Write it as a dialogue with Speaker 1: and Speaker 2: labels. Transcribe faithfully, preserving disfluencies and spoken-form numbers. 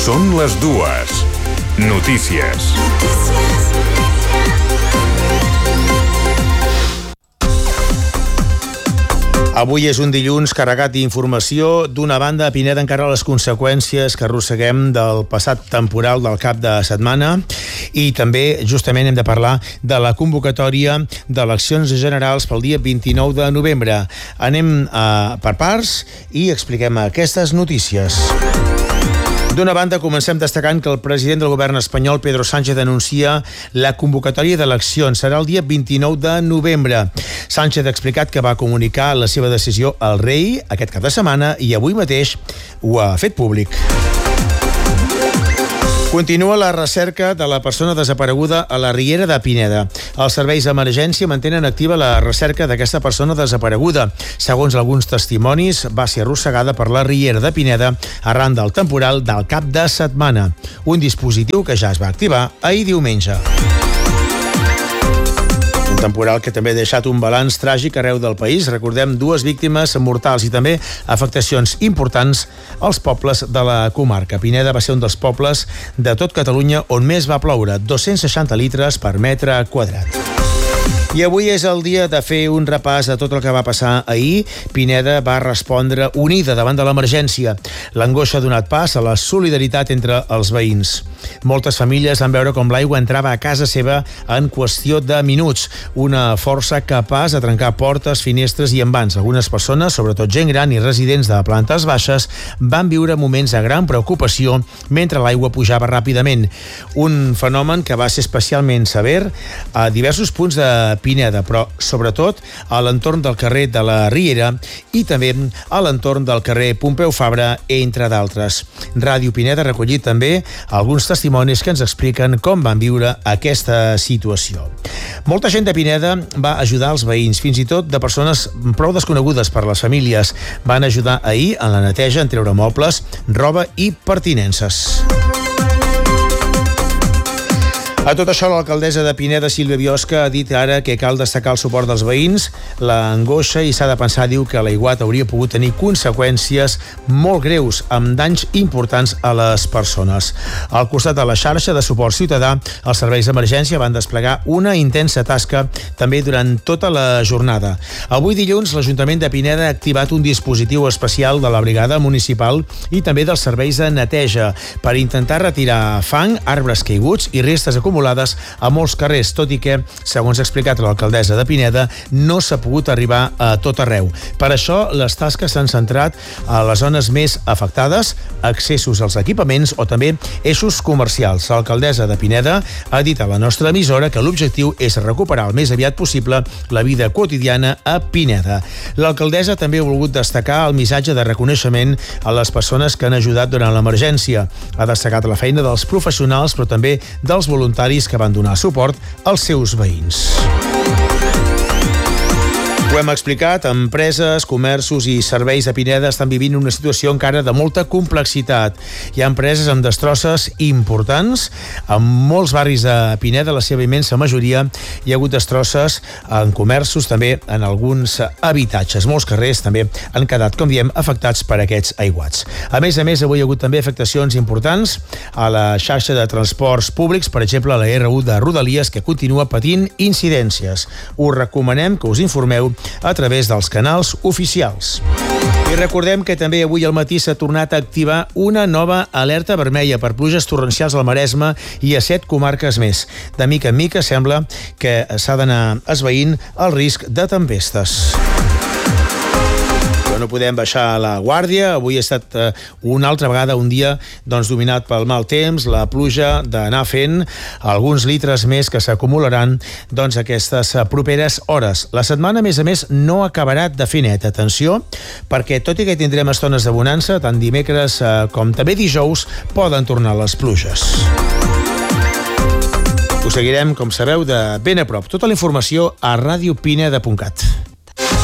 Speaker 1: Són les dues. Notícies.
Speaker 2: Avui és un dilluns carregat d'informació. D'una banda, a Pineda encara les conseqüències que arrosseguem del passat temporal del cap de setmana, i també justament hem de parlar de la convocatòria d'eleccions generals pel dia vint-i-nou de novembre. Anem a, per parts i expliquem aquestes notícies. D'una banda, comencem destacant que el president del govern espanyol, Pedro Sánchez, anuncia la convocatòria d'eleccions. Serà el dia vint-i-nou de novembre. Sánchez ha explicat que va comunicar la seva decisió al rei aquest cap de setmana i avui mateix ho ha fet públic. Continua la recerca de la persona desapareguda a la Riera de Pineda. Els serveis d'emergència mantenen activa la recerca d'aquesta persona desapareguda. Segons alguns testimonis, va ser arrossegada per la Riera de Pineda arran del temporal del cap de setmana. Un dispositiu que ja es va activar ahir diumenge. Un temporal que també ha deixat un balanç tràgic arreu del país. Recordem dues víctimes mortals i també afectacions importants als pobles de la comarca. Pineda va ser un dels pobles de tot Catalunya on més va ploure, dos-cents seixanta litres per metre quadrat. I avui és el dia de fer un repàs de tot el que va passar ahir. Pineda va respondre unida davant de l'emergència. L'angoixa ha donat pas a la solidaritat entre els veïns. Moltes famílies van veure com l'aigua entrava a casa seva en qüestió de minuts. Una força capaç de trencar portes, finestres i envans. Algunes persones, sobretot gent gran i residents de plantes baixes, van viure moments de gran preocupació mentre l'aigua pujava ràpidament. Un fenomen que va ser especialment sever a diversos punts de Pineda, però sobretot a l'entorn del carrer de la Riera i també a l'entorn del carrer Pompeu Fabra, entre d'altres. Ràdio Pineda ha recollit també alguns testimonis que ens expliquen com van viure aquesta situació. Molta gent de Pineda va ajudar els veïns, fins i tot de persones prou desconegudes per les famílies. Van ajudar ahir en la neteja, en treure mobles, roba i pertinences. A tot això, l'alcaldessa de Pineda, Sílvia Biosca, ha dit ara que cal destacar el suport dels veïns, l'angoixa, i s'ha de pensar, diu, que l'aiguat hauria pogut tenir conseqüències molt greus, amb danys importants a les persones. Al costat de la xarxa de suport ciutadà, els serveis d'emergència van desplegar una intensa tasca també durant tota la jornada. Avui dilluns, l'Ajuntament de Pineda ha activat un dispositiu especial de la brigada municipal i també dels serveis de neteja per intentar retirar fang, arbres caiguts i restes acumulades a molts carrers, tot i que, segons ha explicat l'alcaldessa de Pineda, no s'ha pogut arribar a tot arreu. Per això, les tasques s'han centrat a les zones més afectades, accessos als equipaments o també eixos comercials. L'alcaldessa de Pineda ha dit a la nostra emissora que l'objectiu és recuperar el més aviat possible la vida quotidiana a Pineda. L'alcaldessa també ha volgut destacar el missatge de reconeixement a les persones que han ajudat durant l'emergència. Ha destacat la feina dels professionals, però també dels voluntaris que van donar suport als seus veïns. Ho hem explicat, empreses, comerços i serveis de Pineda estan vivint una situació encara de molta complexitat. Hi ha empreses amb destrosses importants. En molts barris de Pineda, la seva immensa majoria, hi ha hagut destrosses en comerços, també en alguns habitatges. Molts carrers també han quedat, com diem, afectats per aquests aiguats. A més a més, avui hi ha hagut també afectacions importants a la xarxa de transports públics, per exemple, a la erre u de Rodalies, que continua patint incidències. Us recomanem que us informeu a través dels canals oficials. I recordem que també avui al matí s'ha tornat a activar una nova alerta vermella per pluges torrencials al Maresme i a set comarques més. De mica en mica sembla que s'ha d'anar esvaint el risc de tempestes. No podem baixar la guàrdia. Avui ha estat eh, una altra vegada un dia doncs, dominat pel mal temps, la pluja d'anar fent alguns litres més que s'acumularan doncs, aquestes properes hores. La setmana, a més a més, no acabarà de fer net. Atenció, perquè tot i que tindrem estones de bonança, tant dimecres eh, com també dijous, poden tornar les pluges. Us seguirem, com sabeu, de ben a prop. Tota la informació a radiopineda punt cat.